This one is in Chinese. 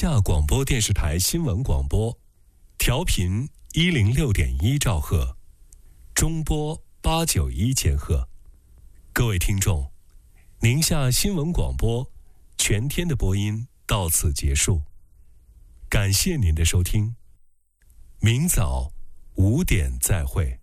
夏广播电视台新闻广播，调频106.1兆赫，中波891千赫。各位听众，宁夏新闻广播全天的播音到此结束，感谢您的收听，明早5点再会。